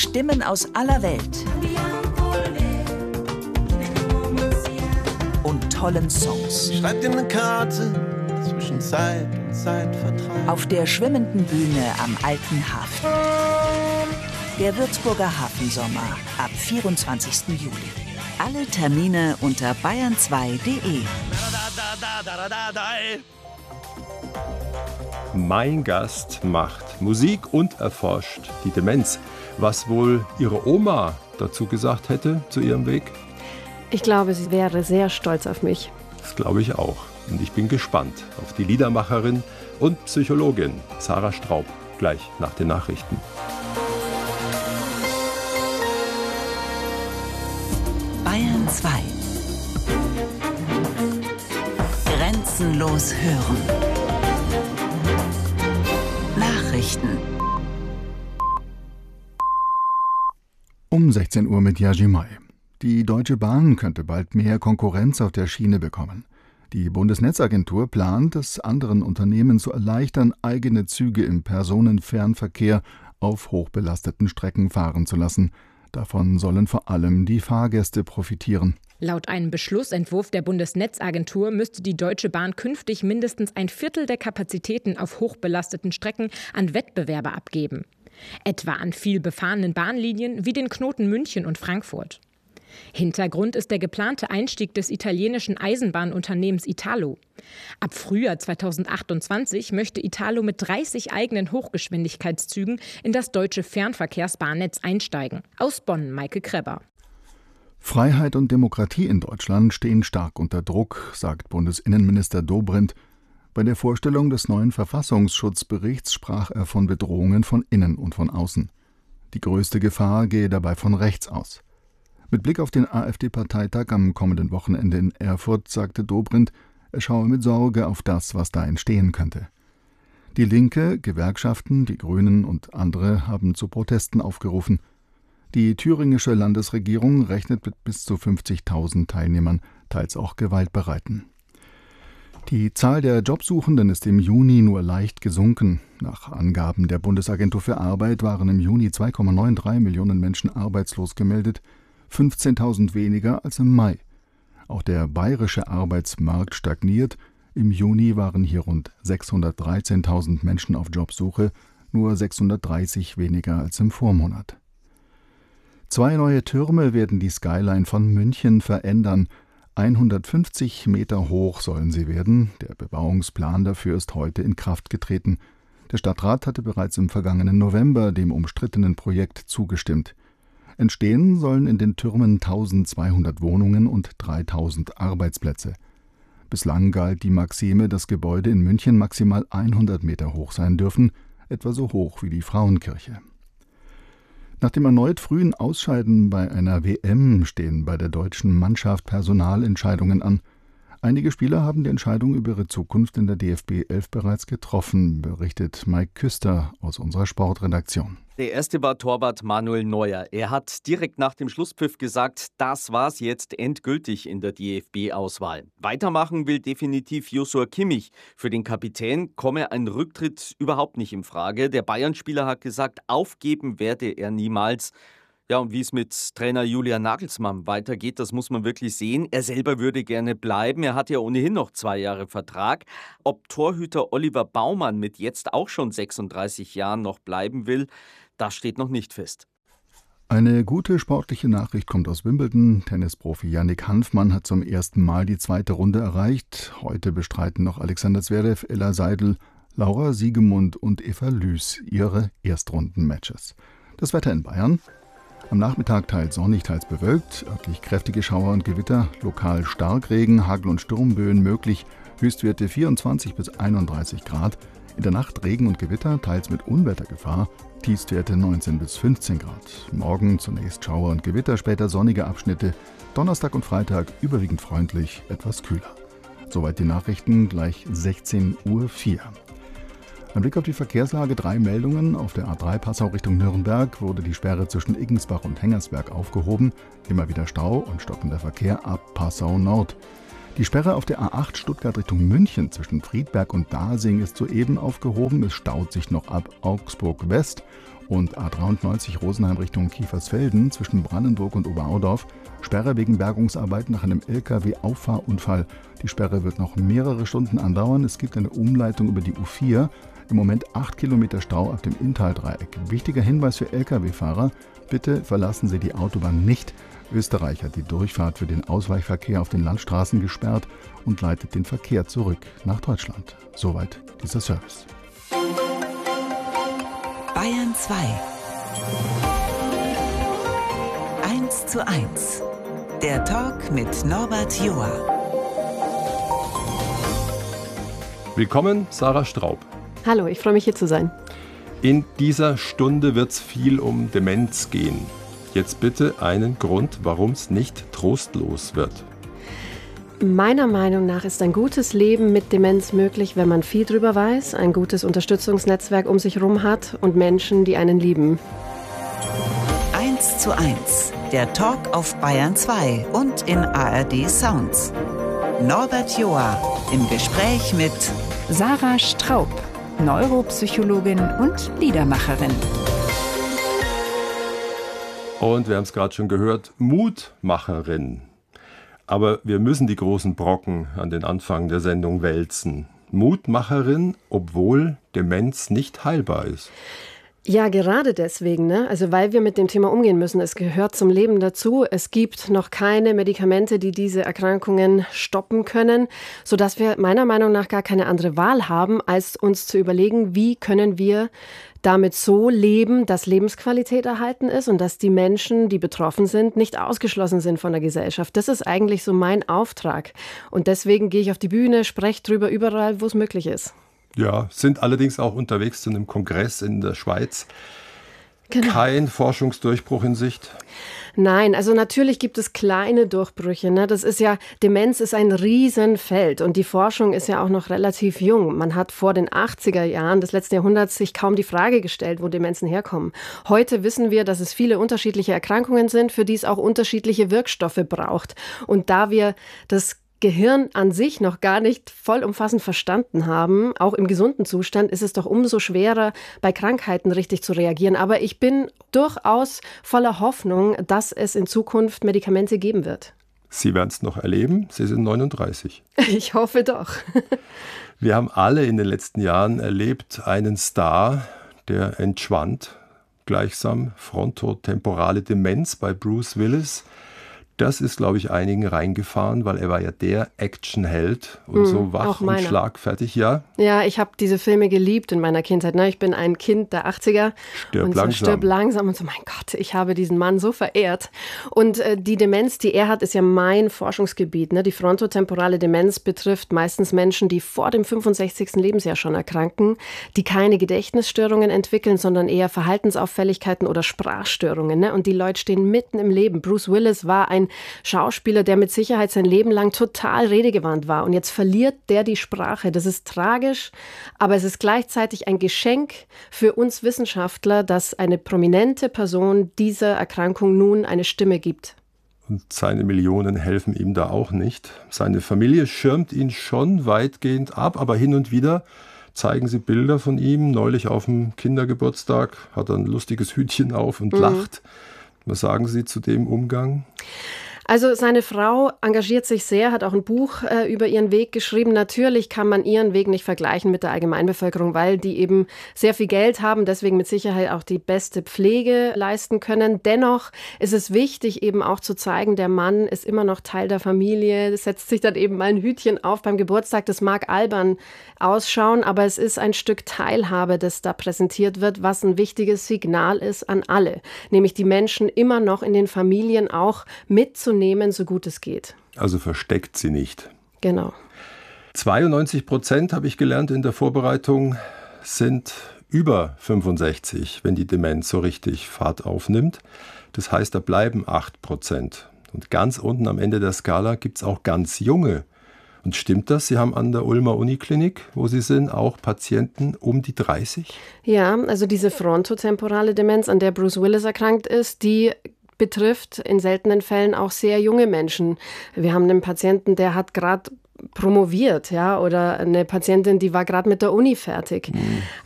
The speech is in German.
Stimmen aus aller Welt und tollen Songs. Schreibt dir eine Karte zwischen Zeit und Zeitvertreib. Auf der schwimmenden Bühne am Alten Hafen. Der Würzburger Hafensommer ab 24. Juli. Alle Termine unter bayern2.de. Mein Gast macht Musik und erforscht die Demenz. Was wohl Ihre Oma dazu gesagt hätte, zu Ihrem Weg? Ich glaube, sie wäre sehr stolz auf mich. Das glaube ich auch. Und ich bin gespannt auf die Liedermacherin und Psychologin Sarah Straub, gleich nach den Nachrichten. Bayern 2. Grenzenlos hören. Nachrichten. Um 16 Uhr mit Yajimai. Die Deutsche Bahn könnte bald mehr Konkurrenz auf der Schiene bekommen. Die Bundesnetzagentur plant, es anderen Unternehmen zu erleichtern, eigene Züge im Personenfernverkehr auf hochbelasteten Strecken fahren zu lassen. Davon sollen vor allem die Fahrgäste profitieren. Laut einem Beschlussentwurf der Bundesnetzagentur müsste die Deutsche Bahn künftig mindestens ein Viertel der Kapazitäten auf hochbelasteten Strecken an Wettbewerber abgeben. Etwa an viel befahrenen Bahnlinien wie den Knoten München und Frankfurt. Hintergrund ist der geplante Einstieg des italienischen Eisenbahnunternehmens Italo. Ab Frühjahr 2028 möchte Italo mit 30 eigenen Hochgeschwindigkeitszügen in das deutsche Fernverkehrsbahnnetz einsteigen. Aus Bonn, Maike Kreber. Freiheit und Demokratie in Deutschland stehen stark unter Druck, sagt Bundesinnenminister Dobrindt. Bei der Vorstellung des neuen Verfassungsschutzberichts sprach er von Bedrohungen von innen und von außen. Die größte Gefahr gehe dabei von rechts aus. Mit Blick auf den AfD-Parteitag am kommenden Wochenende in Erfurt sagte Dobrindt, er schaue mit Sorge auf das, was da entstehen könnte. Die Linke, Gewerkschaften, die Grünen und andere haben zu Protesten aufgerufen. Die thüringische Landesregierung rechnet mit bis zu 50.000 Teilnehmern, teils auch Gewaltbereiten. Die Zahl der Jobsuchenden ist im Juni nur leicht gesunken. Nach Angaben der Bundesagentur für Arbeit waren im Juni 2,93 Millionen Menschen arbeitslos gemeldet, 15.000 weniger als im Mai. Auch der bayerische Arbeitsmarkt stagniert. Im Juni waren hier rund 613.000 Menschen auf Jobsuche, nur 630 weniger als im Vormonat. 2 neue Türme werden die Skyline von München verändern. 150 Meter hoch sollen sie werden. Der Bebauungsplan dafür ist heute in Kraft getreten. Der Stadtrat hatte bereits im vergangenen November dem umstrittenen Projekt zugestimmt. Entstehen sollen in den Türmen 1.200 Wohnungen und 3.000 Arbeitsplätze. Bislang galt die Maxime, dass Gebäude in München maximal 100 Meter hoch sein dürfen, etwa so hoch wie die Frauenkirche. Nach dem erneut frühen Ausscheiden bei einer WM stehen bei der deutschen Mannschaft Personalentscheidungen an. Einige Spieler haben die Entscheidung über ihre Zukunft in der DFB 11 bereits getroffen, berichtet Mike Küster aus unserer Sportredaktion. Der erste war Torwart Manuel Neuer. Er hat direkt nach dem Schlusspfiff gesagt, das war's jetzt endgültig in der DFB-Auswahl. Weitermachen will definitiv Joshua Kimmich. Für den Kapitän komme ein Rücktritt überhaupt nicht in Frage. Der Bayern-Spieler hat gesagt, aufgeben werde er niemals. Ja, und wie es mit Trainer Julian Nagelsmann weitergeht, das muss man wirklich sehen. Er selber würde gerne bleiben. Er hat ja ohnehin noch 2 Jahre Vertrag. Ob Torhüter Oliver Baumann mit jetzt auch schon 36 Jahren noch bleiben will, das steht noch nicht fest. Eine gute sportliche Nachricht kommt aus Wimbledon. Tennisprofi Yannick Hanfmann hat zum ersten Mal die 2. Runde erreicht. Heute bestreiten noch Alexander Zverev, Ella Seidel, Laura Siegemund und Eva Lüß ihre Erstrunden-Matches. Das Wetter in Bayern: am Nachmittag teils sonnig, teils bewölkt, örtlich kräftige Schauer und Gewitter, lokal Starkregen, Hagel- und Sturmböen möglich, Höchstwerte 24 bis 31 Grad. In der Nacht Regen und Gewitter, teils mit Unwettergefahr, Tiefstwerte 19 bis 15 Grad. Morgen zunächst Schauer und Gewitter, später sonnige Abschnitte. Donnerstag und Freitag überwiegend freundlich, etwas kühler. Soweit die Nachrichten, gleich 16:04 Uhr. Ein Blick auf die Verkehrslage: 3 Meldungen. Auf der A3 Passau Richtung Nürnberg wurde die Sperre zwischen Iggensbach und Hengersberg aufgehoben. Immer wieder Stau und stockender Verkehr ab Passau Nord. Die Sperre auf der A8 Stuttgart Richtung München zwischen Friedberg und Dasing ist soeben aufgehoben. Es staut sich noch ab Augsburg West. Und A93 Rosenheim Richtung Kiefersfelden zwischen Brandenburg und Oberaudorf. Sperre wegen Bergungsarbeit nach einem LKW-Auffahrunfall. Die Sperre wird noch mehrere Stunden andauern. Es gibt eine Umleitung über die U4. Im Moment 8 Kilometer Stau ab dem Inntal-Dreieck. Wichtiger Hinweis für Lkw-Fahrer: Bitte verlassen Sie die Autobahn nicht. Österreich hat die Durchfahrt für den Ausweichverkehr auf den Landstraßen gesperrt und leitet den Verkehr zurück nach Deutschland. Soweit dieser Service. Bayern 2. 1:1. Der Talk mit Norbert Joa. Willkommen, Sarah Straub. Hallo, ich freue mich, hier zu sein. In dieser Stunde wird es viel um Demenz gehen. Jetzt bitte einen Grund, warum es nicht trostlos wird. Meiner Meinung nach ist ein gutes Leben mit Demenz möglich, wenn man viel drüber weiß, ein gutes Unterstützungsnetzwerk um sich herum hat und Menschen, die einen lieben. 1:1. Der Talk auf Bayern 2 und in ARD Sounds. Norbert Joa im Gespräch mit Sarah Straub, Neuropsychologin und Liedermacherin. Und wir haben es gerade schon gehört, Mutmacherin. Aber wir müssen die großen Brocken an den Anfang der Sendung wälzen. Mutmacherin, obwohl Demenz nicht heilbar ist. Ja, gerade deswegen, ne? Also weil wir mit dem Thema umgehen müssen. Es gehört zum Leben dazu. Es gibt noch keine Medikamente, die diese Erkrankungen stoppen können, sodass wir meiner Meinung nach gar keine andere Wahl haben, als uns zu überlegen, wie können wir damit so leben, dass Lebensqualität erhalten ist und dass die Menschen, die betroffen sind, nicht ausgeschlossen sind von der Gesellschaft. Das ist eigentlich so mein Auftrag. Und deswegen gehe ich auf die Bühne, spreche drüber überall, wo es möglich ist. Ja, sind allerdings auch unterwegs zu einem Kongress in der Schweiz. Genau. Kein Forschungsdurchbruch in Sicht? Nein, also natürlich gibt es kleine Durchbrüche. Ne? Das ist ja, Demenz ist ein Riesenfeld und die Forschung ist ja auch noch relativ jung. Man hat vor den 80er Jahren des letzten Jahrhunderts sich kaum die Frage gestellt, wo Demenzen herkommen. Heute wissen wir, dass es viele unterschiedliche Erkrankungen sind, für die es auch unterschiedliche Wirkstoffe braucht. Und da wir das Gehirn an sich noch gar nicht vollumfassend verstanden haben, auch im gesunden Zustand, ist es doch umso schwerer, bei Krankheiten richtig zu reagieren. Aber ich bin durchaus voller Hoffnung, dass es in Zukunft Medikamente geben wird. Sie werden es noch erleben. Sie sind 39. Ich hoffe doch. Wir haben alle in den letzten Jahren erlebt einen Star, der entschwand. Gleichsam frontotemporale Demenz bei Bruce Willis. Das ist, glaube ich, einigen reingefahren, weil er war ja der Actionheld und so wach und schlagfertig, ja? Ja, ich habe diese Filme geliebt in meiner Kindheit. Ne? Ich bin ein Kind der 80er. Stirb langsam und so, mein Gott, ich habe diesen Mann so verehrt. Und die Demenz, die er hat, ist ja mein Forschungsgebiet. Ne? Die frontotemporale Demenz betrifft meistens Menschen, die vor dem 65. Lebensjahr schon erkranken, die keine Gedächtnisstörungen entwickeln, sondern eher Verhaltensauffälligkeiten oder Sprachstörungen. Ne? Und die Leute stehen mitten im Leben. Bruce Willis war ein Schauspieler, der mit Sicherheit sein Leben lang total redegewandt war. Und jetzt verliert der die Sprache. Das ist tragisch, aber es ist gleichzeitig ein Geschenk für uns Wissenschaftler, dass eine prominente Person dieser Erkrankung nun eine Stimme gibt. Und seine Millionen helfen ihm da auch nicht. Seine Familie schirmt ihn schon weitgehend ab, aber hin und wieder zeigen sie Bilder von ihm. Neulich auf dem Kindergeburtstag hat er ein lustiges Hütchen auf und lacht. Was sagen Sie zu dem Umgang? Also seine Frau engagiert sich sehr, hat auch ein Buch über ihren Weg geschrieben. Natürlich kann man ihren Weg nicht vergleichen mit der Allgemeinbevölkerung, weil die eben sehr viel Geld haben, deswegen mit Sicherheit auch die beste Pflege leisten können. Dennoch ist es wichtig, eben auch zu zeigen, der Mann ist immer noch Teil der Familie, setzt sich dann eben mal ein Hütchen auf beim Geburtstag. Das mag albern ausschauen, aber es ist ein Stück Teilhabe, das da präsentiert wird, was ein wichtiges Signal ist an alle. Nämlich die Menschen immer noch in den Familien auch mitzunehmen, so gut es geht. Also versteckt sie nicht. Genau. 92% habe ich gelernt in der Vorbereitung, sind über 65, wenn die Demenz so richtig Fahrt aufnimmt. Das heißt, da bleiben 8%. Und ganz unten am Ende der Skala gibt es auch ganz junge. Und stimmt das? Sie haben an der Ulmer Uniklinik, wo Sie sind, auch Patienten um die 30? Ja, also diese frontotemporale Demenz, an der Bruce Willis erkrankt ist, die betrifft in seltenen Fällen auch sehr junge Menschen. Wir haben einen Patienten, der hat gerade promoviert, ja, oder eine Patientin, die war gerade mit der Uni fertig.